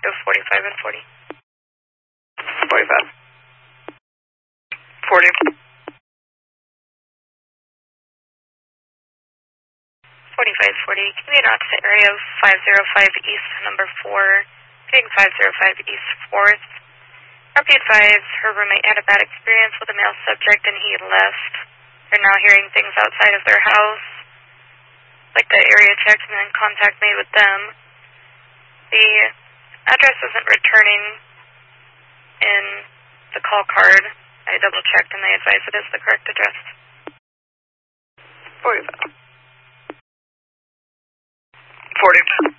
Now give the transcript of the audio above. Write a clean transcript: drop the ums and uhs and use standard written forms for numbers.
active 45 and 40. 45. 40. 45, 40. Can you be an opposite area of 505 East, number 4, hitting 505 East 4th. RP advised her roommate had a bad experience with a male subject and he left. They're now hearing things outside of their house. Like the area checked and then contact made with them. The address isn't returning in the call card. I double checked and they advised it is the correct address. 45. 40.